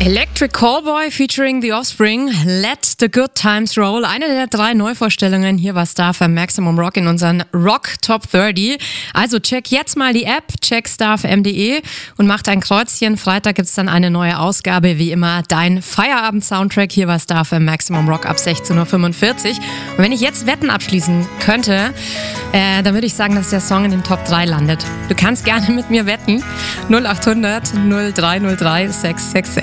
Electric Callboy featuring The Offspring, Let the Good Times Roll. Eine der 3 Neuvorstellungen hier bei Star FM Maximum Rock in unseren Rock Top 30. Also check jetzt mal die App, check starfm.de und mach dein Kreuzchen. Freitag gibt's dann eine neue Ausgabe, wie immer dein Feierabend-Soundtrack hier bei Star FM Maximum Rock ab 16.45 Uhr. Und wenn ich jetzt Wetten abschließen könnte, dann würde ich sagen, dass der Song in den Top 3 landet. Du kannst gerne mit mir wetten. 0800 0303 666.